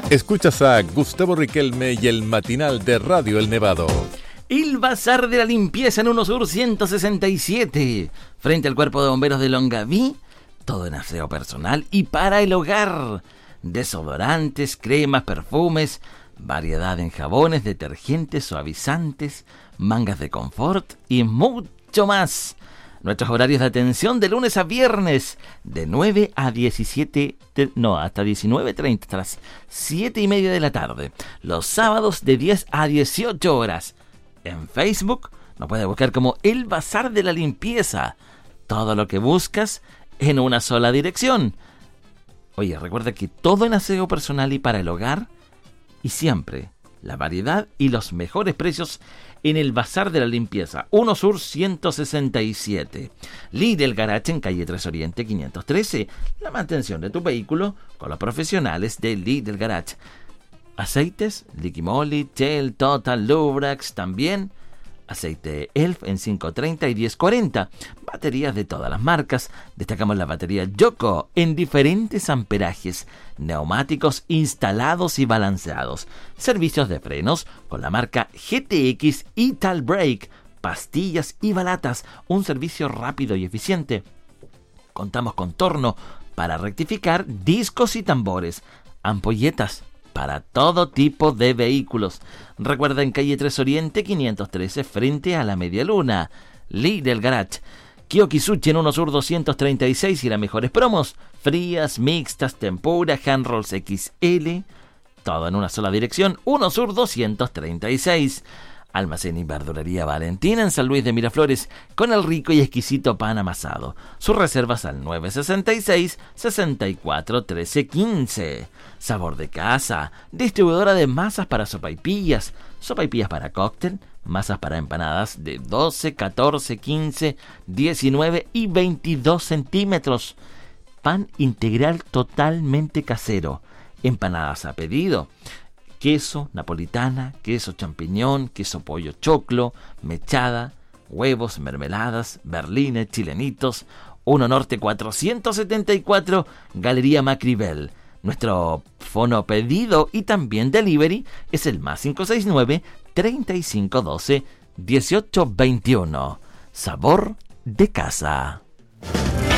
Escuchas a Gustavo Riquelme y el matinal de Radio El Nevado. El Bazar de la Limpieza en 1 Sur 167, frente al Cuerpo de Bomberos de Longaví, todo en aseo personal y para el hogar. Desodorantes, cremas, perfumes, variedad en jabones, detergentes, suavizantes, mangas de confort y mucho más. Nuestros horarios de atención de lunes a viernes, de 9 a 17, hasta 19:30, hasta las 7:30 de la tarde. Los sábados de 10 a 18 horas. En Facebook nos puedes buscar como El Bazar de la Limpieza. Todo lo que buscas en una sola dirección. Oye, recuerda que todo en aseo personal y para el hogar, y siempre la variedad y los mejores precios en el Bazar de la Limpieza, 1 Sur 167. Lidl Garage en calle 3 Oriente 513. La mantención de tu vehículo con los profesionales de Lidl Garage. Aceites, Liquimoli, Shell, Total, Lubrax, también aceite Elf en 530 y 1040. Baterías de todas las marcas. Destacamos la batería Yoko en diferentes amperajes. Neumáticos instalados y balanceados. Servicios de frenos con la marca GTX Ital Brake. Pastillas y balatas. Un servicio rápido y eficiente. Contamos con torno para rectificar discos y tambores. Ampolletas para todo tipo de vehículos. Recuerda, en calle 3 Oriente 513, frente a la Media Luna. Lidl Garage. Kioki Sushi en 1 Sur 236 y las mejores promos. Frías, mixtas, tempura, hand rolls XL. Todo en una sola dirección. 1 Sur 236. Almacén y verdulería Valentina en San Luis de Miraflores, con el rico y exquisito pan amasado. Sus reservas al 966-641315. Sabor de casa, distribuidora de masas para sopaipillas para cóctel, masas para empanadas de 12, 14, 15, 19 y 22 centímetros. Pan integral totalmente casero, empanadas a pedido. Queso napolitana, queso champiñón, queso pollo choclo, mechada, huevos, mermeladas, berlines, chilenitos. 1 Norte 474, Galería Macribel. Nuestro fono pedido y también delivery es el +569 3512 1821. Sabor de casa.